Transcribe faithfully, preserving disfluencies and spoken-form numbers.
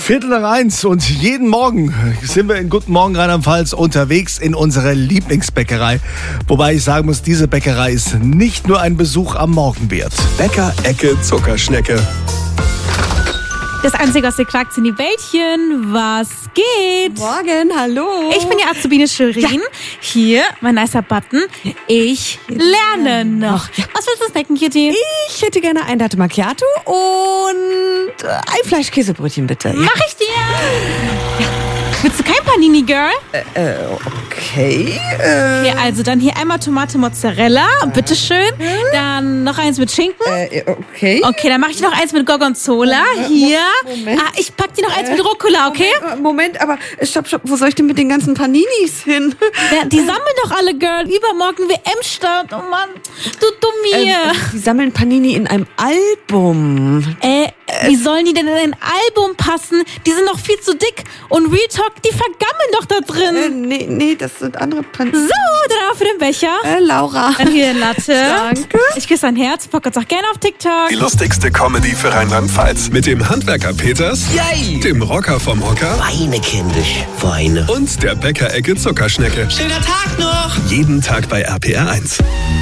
Viertel nach eins und jeden Morgen sind wir in Guten Morgen Rheinland-Pfalz unterwegs in unsere Lieblingsbäckerei. Wobei ich sagen muss, diese Bäckerei ist nicht nur ein Besuch am Morgen wert. Bäcker Ecke Zuckerschnecke. Das Einzige, was ihr klagt, sind die Bällchen. Was geht? Morgen, hallo. Ich bin die Azubine Shirin. Ja. Hier, mein nicer Button. Ich lerne noch. Ja. Was willst du snacken, Kitty? Ich hätte gerne ein Latte Macchiato und ein Fleischkäsebrötchen, bitte. Ja. Mach ich dir. Ja. Willst du kein Panini, Girl? Äh, okay. Äh, okay, also dann hier einmal Tomate Mozzarella, äh, bitteschön. Dann noch eins mit Schinken. Äh, okay. Okay, dann mache ich noch eins mit Gorgonzola. Äh, hier. Moment. Ah, ich pack dir noch eins äh, mit Rucola, okay? Moment, Moment, aber stopp, stopp. Wo soll ich denn mit den ganzen Paninis hin? Ja, die sammeln doch alle, Girl. Übermorgen W M-Start. Oh Mann, du Dummi. Äh, die sammeln Panini in einem Album. Äh, wie sollen die denn in ein Album passen? Die sind doch viel zu dick. Und Real Talk, die vergammeln doch da drin. Äh, nee, nee, das sind andere Panini. So, dann auch für den Becher. Äh, Laura. Dann hier ein Latte. Danke. Ich küsse dein Herz. Pack uns auch gerne auf TikTok. Die lustigste Comedy für Rheinland-Pfalz. Mit dem Handwerker Peters, Yay. dem Rocker vom Hocker Weine, kindisch, Weine. und der Bäcker Ecke Zuckerschnecke. Schöner Tag noch. Jeden Tag bei R P R eins.